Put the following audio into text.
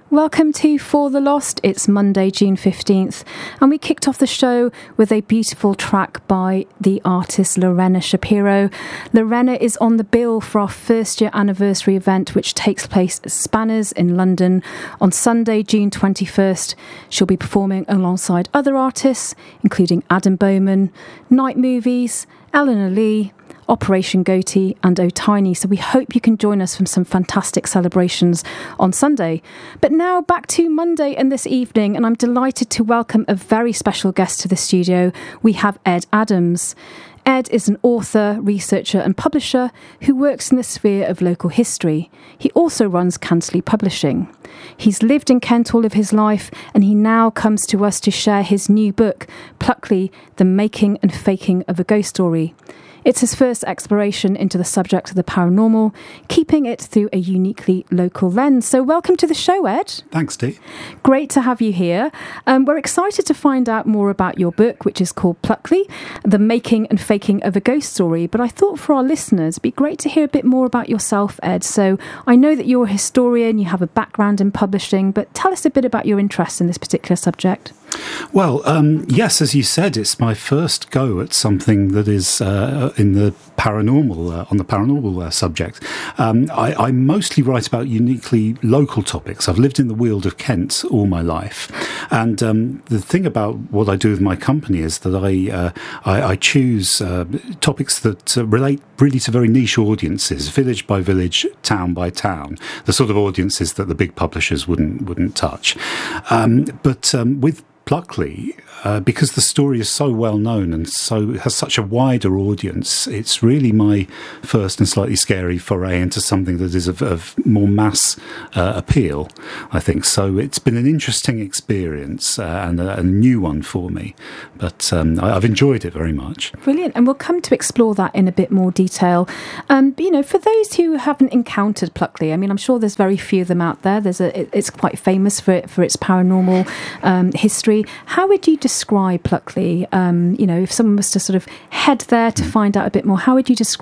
Welcome to For the Lost. It's Monday, June 15th, and we kicked off the show with a beautiful track by the artist Lorena Shapiro. Lorena is on the bill for our first year anniversary event, which takes place at Spanners in London on Sunday, June 21st. She'll be performing alongside other artists, including Adam Bowman, Night Movies, Eleanor Lee, Operation Goatee and O'Tiny. So we hope you can join us from some fantastic celebrations on Sunday. But now back to Monday and this evening, and I'm delighted to welcome a very special guest to the studio. We have Ed Adams. Ed is an author, researcher and publisher who works in the sphere of local history. He also runs Cansley Publishing. He's lived in Kent all of his life, and he now comes to us to share his new book, Pluckley, The Making and Faking of a Ghost Story. It's his first exploration into the subject of the paranormal, keeping it through a uniquely local lens. So welcome to the show, Ed. Thanks, Dee. Great to have you here. We're excited to find out more about your book, which is called Pluckley, The Making and Faking of a Ghost Story. But I thought for our listeners, it'd be great to hear a bit more about yourself, Ed. So I know that you're a historian, you have a background in publishing, but tell us a bit about your interest in this particular subject. Well, yes, as you said, it's my first go at something that is in the paranormal, on the paranormal subject. I mostly write about uniquely local topics. I've lived in the Weald of Kent all my life. And the thing about what I do with my company is that I choose topics that relate really to very niche audiences, village by village, town by town, the sort of audiences that the big publishers wouldn't touch. But with Pluckley, because the story is so well known and so has such a wider audience, it's really my first and slightly scary foray into something that is of more mass appeal, I think. So it's been an interesting experience and a new one for me, but I've enjoyed it very much. Brilliant, and we'll come to explore that in a bit more detail. But, you know, for those who haven't encountered Pluckley, I mean, I'm sure there's very few of them out there. It's quite famous for its paranormal history. How would you describe Pluckley? You know, if someone was to sort of head there to find out a bit more, how would you describe